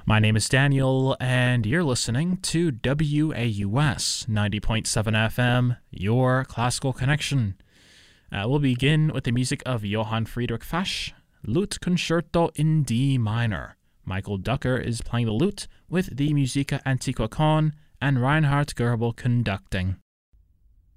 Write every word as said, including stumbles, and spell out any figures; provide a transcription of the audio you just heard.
My name is Daniel, and you're listening to W A U S ninety point seven F M, your classical connection. Uh, we'll begin with the music of Johann Friedrich Fasch, Lute Concerto in D minor. Michael Ducker is playing the lute with the Musica Antiqua Con and Reinhard Goebel conducting.